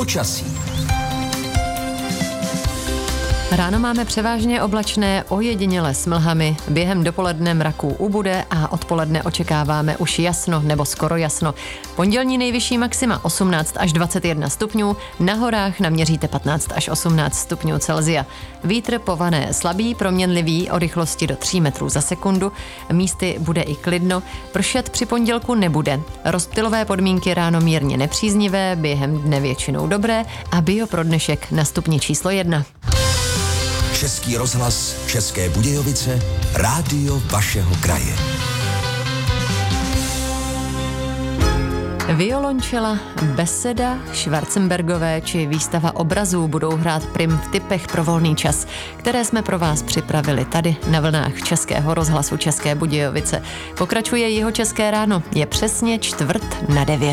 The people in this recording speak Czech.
Počasí. Ráno máme převážně oblačné, ojediněle s mlhami. Během dopoledne mraků ubude a odpoledne očekáváme už jasno nebo skoro jasno. Pondělní nejvyšší maxima 18 až 21 stupňů, na horách naměříte 15 až 18 stupňů Celsia. Vítr pované slabý, proměnlivý o rychlosti do 3 metrů za sekundu. Místy bude i klidno, pršet při pondělku nebude. Rozptylové podmínky ráno mírně nepříznivé, během dne většinou dobré a bio pro dnešek na stupni číslo 1. Český rozhlas, České Budějovice, rádio vašeho kraje. Violončela, beseda, Schwarzenbergové či výstava obrazů budou hrát prim v tipech pro volný čas, které jsme pro vás připravili tady na vlnách Českého rozhlasu České Budějovice. Pokračuje Jihočeské ráno, je přesně 8:45.